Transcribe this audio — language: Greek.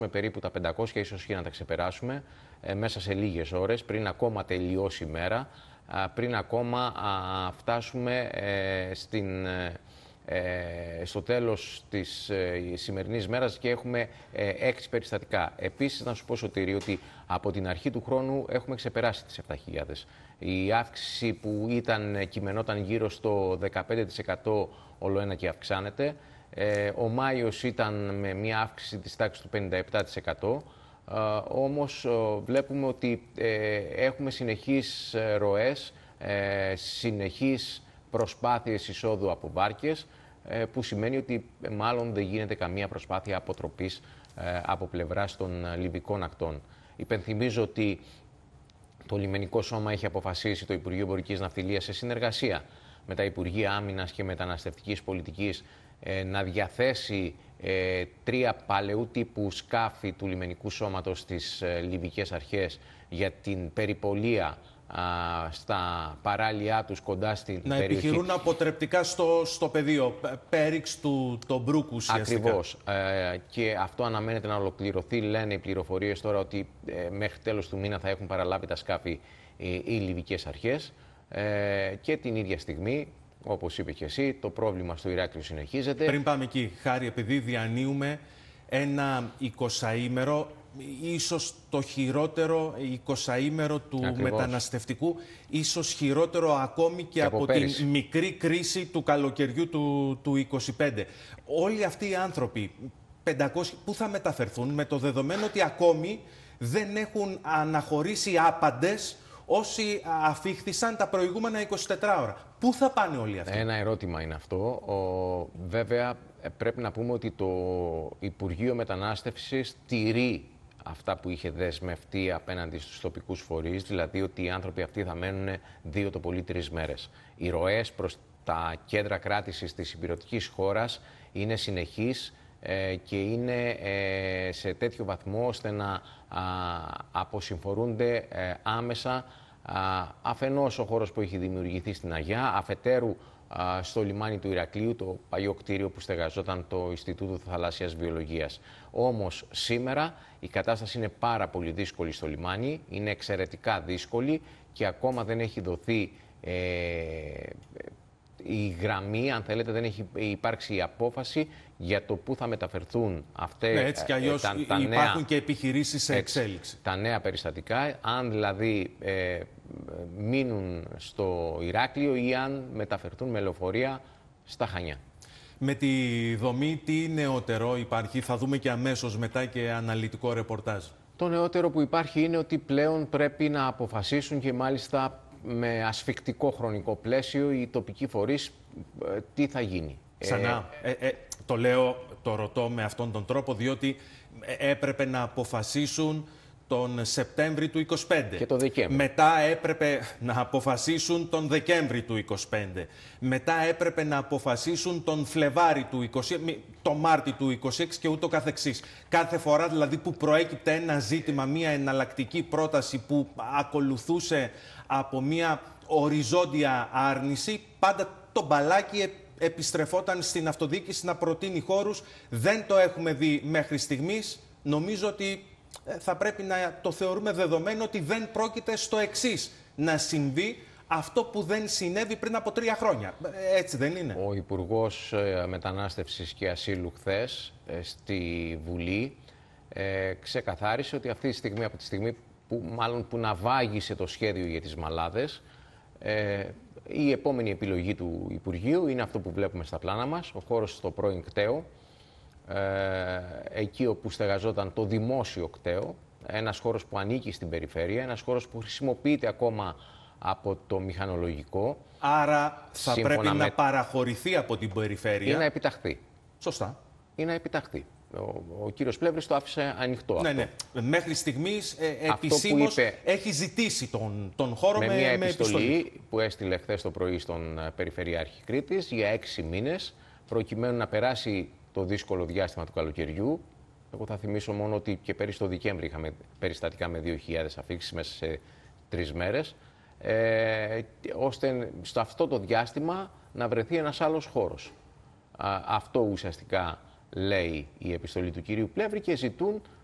περίπου τα 500, ίσως και να τα ξεπεράσουμε, μέσα σε λίγες ώρες, πριν ακόμα τελειώσει η μέρα, πριν ακόμα φτάσουμε στο τέλος της σημερινής μέρας και έχουμε 6 περιστατικά. Επίσης, να σου πω, Σωτήρη, ότι από την αρχή του χρόνου έχουμε ξεπεράσει τις 7.000. Η αύξηση που κειμενόταν γύρω στο 15% ολοένα και αυξάνεται. Ο Μάιος ήταν με μια αύξηση της τάξης του 57%. Όμως βλέπουμε ότι έχουμε συνεχείς ροές, συνεχείς προσπάθειες εισόδου από βάρκες, που σημαίνει ότι μάλλον δεν γίνεται καμία προσπάθεια αποτροπής από πλευράς των λιβικών ακτών. Υπενθυμίζω ότι το Λιμενικό Σώμα έχει αποφασίσει, το Υπουργείο Εμπορικής Ναυτιλίας, σε συνεργασία με τα Υπουργεία Άμυνας και Μεταναστευτικής Πολιτικής, να διαθέσει 3 παλαιού τύπου σκάφη του Λιμενικού Σώματος στις Λιβικές Αρχές για την περιπολία στα παράλια τους κοντά στην περιοχή. Να επιχειρούν αποτρεπτικά στο πεδίο, πέριξ του Μπρούκου ουσιαστικά. Ακριβώς. Και αυτό αναμένεται να ολοκληρωθεί. Λένε οι πληροφορίες τώρα ότι μέχρι τέλος του μήνα θα έχουν παραλάβει τα σκάφη οι Λιβικές Αρχές. Και την ίδια στιγμή, όπως είπε και εσύ, το πρόβλημα στο Ηράκλειο συνεχίζεται. Πριν πάμε εκεί, Χάρη, επειδή διανύουμε ένα 20ήμερο, ίσως το χειρότερο 20ήμερο του μεταναστευτικού, ίσως χειρότερο ακόμη και από την μικρή κρίση του καλοκαιριού του 25. Όλοι αυτοί οι άνθρωποι, 500, πού θα μεταφερθούν, με το δεδομένο ότι ακόμη δεν έχουν αναχωρήσει άπαντες όσοι αφήχθησαν τα προηγούμενα 24 ώρα. Πού θα πάνε όλοι αυτοί? Ένα ερώτημα είναι αυτό. Βέβαια, πρέπει να πούμε ότι το Υπουργείο Μετανάστευσης τηρεί αυτά που είχε δεσμευτεί απέναντι στους τοπικούς φορείς, δηλαδή ότι οι άνθρωποι αυτοί θα μένουν 2 το πολύ 3 μέρες. Οι ροές προς τα κέντρα κράτησης της υπηρετικής χώρας είναι συνεχείς και είναι σε τέτοιο βαθμό ώστε να αποσυμφορούνται άμεσα αφενός ο χώρος που έχει δημιουργηθεί στην Αγιά, αφετέρου στο λιμάνι του Ηρακλείου, το παλιό κτίριο που στεγαζόταν το Ινστιτούτο Θαλάσσιας Βιολογίας. Όμως σήμερα η κατάσταση είναι πάρα πολύ δύσκολη στο λιμάνι, είναι εξαιρετικά δύσκολη και ακόμα δεν έχει δοθεί η γραμμή, αν θέλετε, δεν έχει υπάρξει η απόφαση για το πού θα μεταφερθούν αυτές έτσι κι αλλιώς υπάρχουν και επιχειρήσεις σε εξέλιξη. Τα νέα περιστατικά, αν δηλαδή μείνουν στο Ηράκλειο ή αν μεταφερθούν με λεωφορεία στα Χανιά. Με τη δομή, τι νεότερο υπάρχει, θα δούμε και αμέσως μετά και αναλυτικό ρεπορτάζ. Το νεότερο που υπάρχει είναι ότι πλέον πρέπει να αποφασίσουν και μάλιστα με ασφικτικό χρονικό πλαίσιο οι τοπικοί φορείς τι θα γίνει. Ξανά, το ρωτώ με αυτόν τον τρόπο, διότι έπρεπε να αποφασίσουν τον Σεπτέμβρη του 25. Και το Δεκέμβρη. Μετά έπρεπε να αποφασίσουν τον Δεκέμβρη του 25. Μετά έπρεπε να αποφασίσουν τον Φλεβάρη του 26, το Μάρτι του 26 και ούτω καθεξής. Κάθε φορά δηλαδή που προέκυπτε ένα ζήτημα, μια εναλλακτική πρόταση που ακολουθούσε από μια οριζόντια άρνηση, πάντα το μπαλάκι επιστρεφόταν στην αυτοδιοίκηση να προτείνει χώρους. Δεν το έχουμε δει μέχρι στιγμής. Νομίζω ότι θα πρέπει να το θεωρούμε δεδομένο ότι δεν πρόκειται στο εξής να συμβεί αυτό που δεν συνέβη πριν από 3 χρόνια. Έτσι δεν είναι? Ο Υπουργός Μετανάστευσης και Ασύλου χθες στη Βουλή ξεκαθάρισε ότι αυτή τη στιγμή, από τη στιγμή που ναυάγησε το σχέδιο για τις Μαλάδες, η επόμενη επιλογή του Υπουργείου είναι αυτό που βλέπουμε στα πλάνα μας, ο χώρος στο πρώην κτέο, εκεί όπου στεγαζόταν το δημόσιο κτέο, ένας χώρος που ανήκει στην περιφέρεια, ένας χώρος που χρησιμοποιείται ακόμα από το μηχανολογικό. Άρα θα πρέπει να παραχωρηθεί από την περιφέρεια. Ή να επιταχθεί. Σωστά. Ή να επιταχθεί. Ο κύριος Πλεύρης το άφησε ανοιχτό αυτό. Ναι. Μέχρι στιγμής επισήμως έχει ζητήσει τον χώρο με μια επιστολή που έστειλε χθες το πρωί στον Περιφερειάρχη Κρήτης για 6 μήνες, προκειμένου να περάσει το δύσκολο διάστημα του καλοκαιριού. Εγώ θα θυμίσω μόνο ότι και πέρυσι το Δεκέμβρη είχαμε περιστατικά με 2.000 αφήξεις μέσα σε 3 μέρες, ώστε στο αυτό το διάστημα να βρεθεί ένας άλλος χώρος. Αυτό ουσιαστικά λέει η επιστολή του κυρίου Πλεύρη και ζητούν